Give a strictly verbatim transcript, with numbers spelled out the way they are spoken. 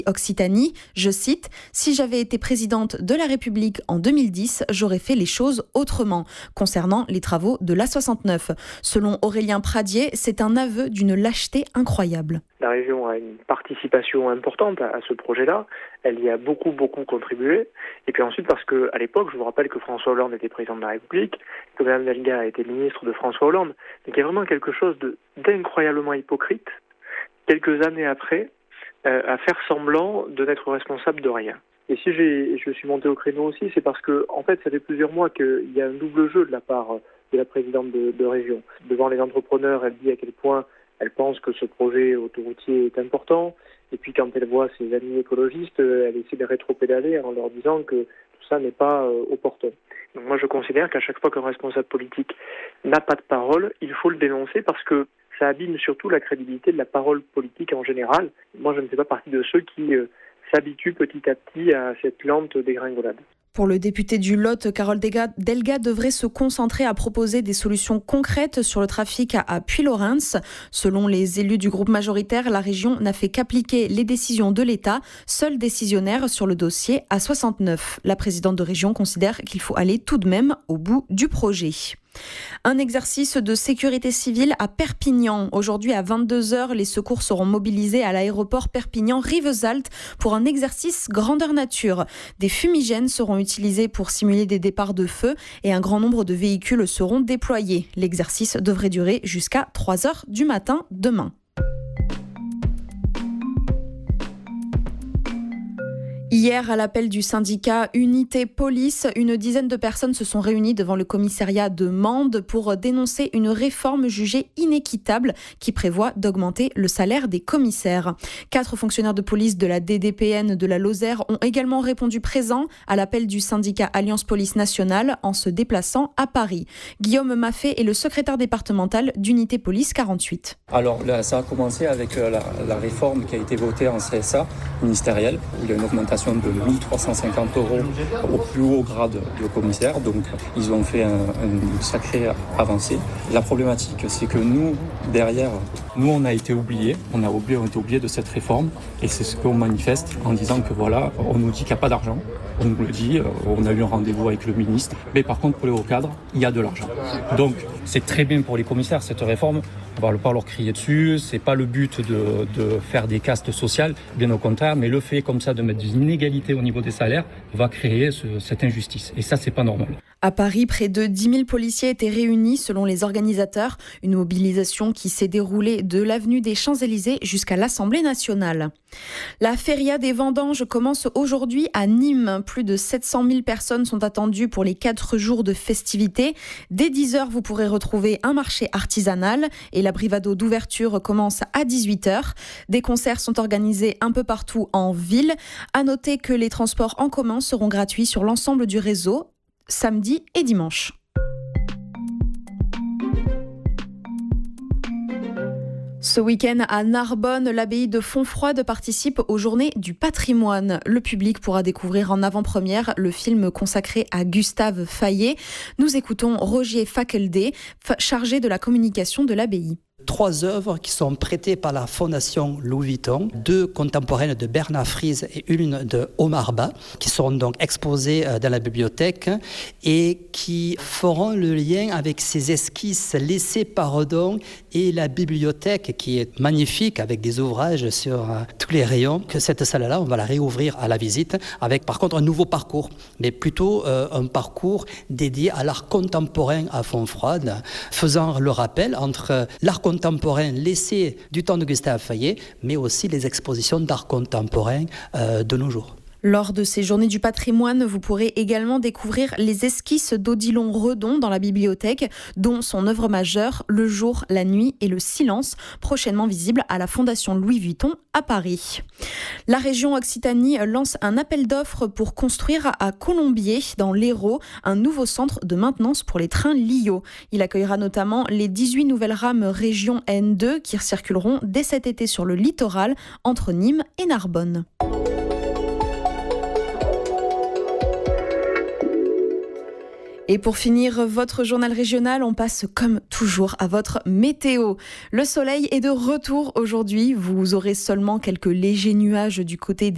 Occitanie, je cite, « Si j'avais été présidente de la République en deux mille dix, j'aurais fait les choses autrement » concernant les travaux de l'A soixante-neuf. Selon Aurélien Pradier, c'est un aveu d'une lâcheté incroyable. La région a une participation importante à ce projet-là. Elle y a beaucoup, beaucoup contribué. Et puis ensuite, parce qu'à l'époque, je vous rappelle que François Hollande était président de la République, que Mme Delga a été ministre de François Hollande. Donc il y a vraiment quelque chose de, d'incroyablement hypocrite, quelques années après, euh, à faire semblant de n'être responsable de rien. Et si j'ai, je suis monté au créneau aussi, c'est parce que, en fait, ça fait plusieurs mois qu'il y a un double jeu de la part de la présidente de, de région. Devant les entrepreneurs, elle dit à quel point elle pense que ce projet autoroutier est important. Et puis quand elle voit ses amis écologistes, elle essaie de rétropédaler en leur disant que tout ça n'est pas euh, opportun. Donc moi je considère qu'à chaque fois qu'un responsable politique n'a pas de parole, il faut le dénoncer parce que ça abîme surtout la crédibilité de la parole politique en général. Moi je ne fais pas partie de ceux qui euh, s'habituent petit à petit à cette lente dégringolade. Pour le député du Lot, Carole Delga devrait se concentrer à proposer des solutions concrètes sur le trafic à Puylaurens. Selon les élus du groupe majoritaire, la région n'a fait qu'appliquer les décisions de l'État, seul décisionnaire sur le dossier A soixante-neuf. La présidente de région considère qu'il faut aller tout de même au bout du projet. Un exercice de sécurité civile à Perpignan. Aujourd'hui à vingt-deux heures, les secours seront mobilisés à l'aéroport Perpignan-Rivesaltes pour un exercice grandeur nature. Des fumigènes seront utilisés pour simuler des départs de feu et un grand nombre de véhicules seront déployés. L'exercice devrait durer jusqu'à trois heures du matin demain. Hier, à l'appel du syndicat Unité Police, une dizaine de personnes se sont réunies devant le commissariat de Mende pour dénoncer une réforme jugée inéquitable qui prévoit d'augmenter le salaire des commissaires. Quatre fonctionnaires de police de la D D P N de la Lozère ont également répondu présents à l'appel du syndicat Alliance Police Nationale en se déplaçant à Paris. Guillaume Maffé est le secrétaire départemental d'Unité Police quarante-huit. Alors là, ça a commencé avec la, la réforme qui a été votée en C S A ministérielle, où il y a une augmentation de mille trois cent cinquante euros au plus haut grade de commissaire. Donc, ils ont fait un, un sacré avancée. La problématique, c'est que nous, derrière, nous, on a été oubliés. On a oublié, on a été oubliés de cette réforme. Et c'est ce qu'on manifeste en disant que voilà, on nous dit qu'il n'y a pas d'argent. On nous le dit, on a eu un rendez-vous avec le ministre. Mais par contre, pour les hauts cadres, il y a de l'argent. Donc, c'est très bien pour les commissaires, cette réforme. On ne va pas leur crier dessus, c'est pas le but de, de faire des castes sociales, bien au contraire, mais le fait comme ça de mettre des inégalités au niveau des salaires va créer ce, cette injustice. Et ça, c'est pas normal. À Paris, près de dix mille policiers étaient réunis selon les organisateurs. Une mobilisation qui s'est déroulée de l'avenue des Champs-Élysées jusqu'à l'Assemblée nationale. La Feria des Vendanges commence aujourd'hui à Nîmes. Plus de sept cent mille personnes sont attendues pour les quatre jours de festivités. Dès dix heures, vous pourrez retrouver un marché artisanal et la brivado d'ouverture commence à dix-huit heures. Des concerts sont organisés un peu partout en ville. À noter que les transports en commun seront gratuits sur l'ensemble du réseau, samedi et dimanche. Ce week-end à Narbonne, l'abbaye de Fontfroide participe aux Journées du patrimoine. Le public pourra découvrir en avant-première le film consacré à Gustave Fayet. Nous écoutons Roger Fakeldé, chargé de la communication de l'abbaye. Trois œuvres qui sont prêtées par la Fondation Louis Vuitton, deux contemporaines de Bernard Friese et une de Omar Ba, qui seront donc exposées dans la bibliothèque et qui feront le lien avec ces esquisses laissées par Redon et la bibliothèque qui est magnifique avec des ouvrages sur tous les rayons. Que cette salle-là, on va la réouvrir à la visite avec par contre un nouveau parcours, mais plutôt euh, un parcours dédié à l'art contemporain à Fontfroide, faisant le rappel entre l'art contemporain contemporain laissé du temps de Gustave Fayet, mais aussi les expositions d'art contemporain euh, de nos jours. Lors de ces Journées du patrimoine, vous pourrez également découvrir les esquisses d'Odilon Redon dans la bibliothèque, dont son œuvre majeure, Le jour, la nuit et le silence, prochainement visible à la Fondation Louis Vuitton à Paris. La région Occitanie lance un appel d'offres pour construire à Colombier, dans l'Hérault, un nouveau centre de maintenance pour les trains Lio. Il accueillera notamment les dix-huit nouvelles rames région N deux qui circuleront dès cet été sur le littoral entre Nîmes et Narbonne. Et pour finir votre journal régional, on passe comme toujours à votre météo. Le soleil est de retour aujourd'hui. Vous aurez seulement quelques légers nuages du côté des